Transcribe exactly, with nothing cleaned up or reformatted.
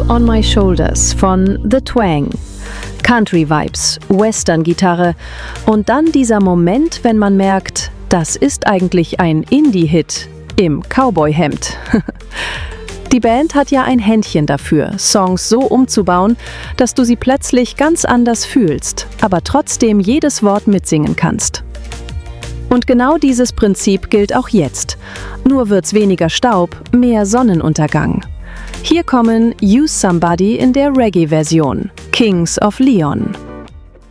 on My Shoulders von The Twang. Country-Vibes, Western-Gitarre und dann dieser Moment, wenn man merkt, das ist eigentlich ein Indie-Hit im Cowboy-Hemd. Die Band hat ja ein Händchen dafür, Songs so umzubauen, dass du sie plötzlich ganz anders fühlst, aber trotzdem jedes Wort mitsingen kannst. Und genau dieses Prinzip gilt auch jetzt. Nur wird's weniger Staub, mehr Sonnenuntergang. Hier kommen Use Somebody in der Reggae-Version, Kings of Leon.